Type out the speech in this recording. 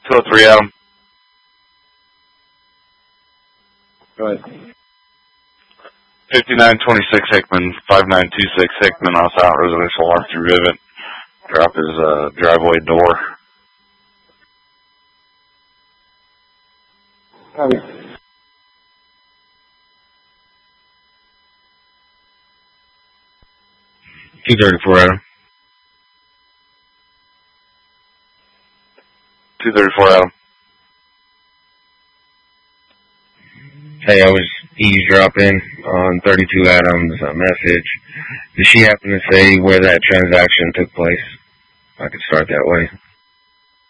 203 Adam. Go ahead. 5926 Hickman, 5926 Hickman, outside residential R3 Rivet. Drop his driveway door. Copy. 234 Adam. 234 Adam. Hey, I was eavesdropping on 32 Adams' message. Did she happen to say where that transaction took place? I could start that way.